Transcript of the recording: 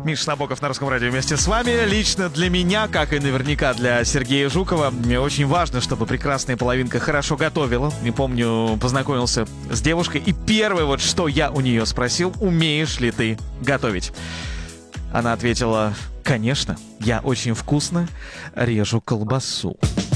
Миша Набоков на Русском радио вместе с вами. Лично для меня, как и наверняка для Сергея Жукова, мне очень важно, чтобы прекрасная половинка хорошо готовила. Не помню, познакомился с девушкой, и первое вот, что я у нее спросил: умеешь ли ты готовить? Она ответила: конечно, я очень вкусно режу колбасу.